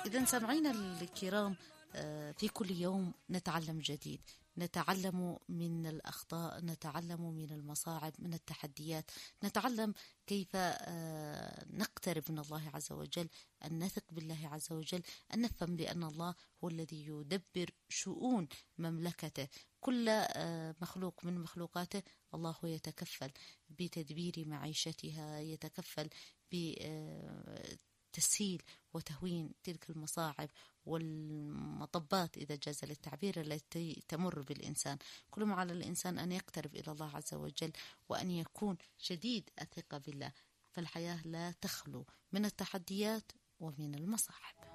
إذن سامعينا الكرام، في كل يوم نتعلم جديد، نتعلم من الأخطاء، نتعلم من المصاعب، من التحديات، نتعلم كيف نقترب من الله عز وجل، أن نثق بالله عز وجل، أن نفهم بأن الله هو الذي يدبر شؤون مملكته. كل مخلوق من مخلوقاته الله يتكفل بتدبير معيشتها، يتكفل بتسهيل وتهوين تلك المصاعب والمطبات إذا جاز للتعبير التي تمر بالإنسان. كل ما على الإنسان أن يقترب إلى الله عز وجل وأن يكون شديد الثقة بالله، فالحياة لا تخلو من التحديات ومن المصاعب.